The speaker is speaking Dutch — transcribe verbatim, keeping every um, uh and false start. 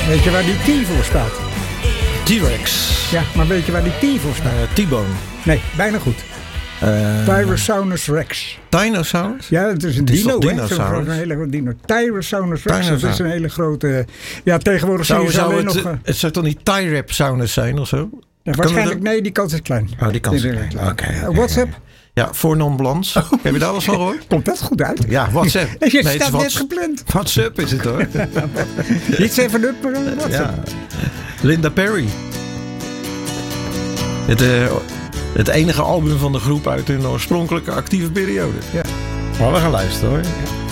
Weet je waar die T voor staat? T-Rex. Ja, maar weet je waar die T voor staat? Uh, T-Bone. Nee, bijna goed. Uh, Tyrannosaurus Rex. Dinosaurus? Ja, het is een het is dino, hè? Dinosaurus? Zo'n een hele grote dino. Tyrannosaurus Rex, Dinosaurus. dat is een hele grote... Ja, tegenwoordig Zou, zie je zou alleen het, nog... Uh, het zou toch niet T-Rex zijn of zo? ja, waarschijnlijk, nee, die kans is klein. Oh, die kans is Die klein. Oké. Okay, okay, WhatsApp? Ja, voor non-blans. Heb je daar alles van gehoord? Komt dat goed uit? Ja, WhatsApp. Je Nee, het staat is net Whats- gepland. WhatsApp is het hoor. Niet zeven up, maar WhatsApp. Ja. Linda Perry. Het, uh, het enige album van de groep uit hun oorspronkelijke actieve periode. Ja. Maar we gaan luisteren hoor.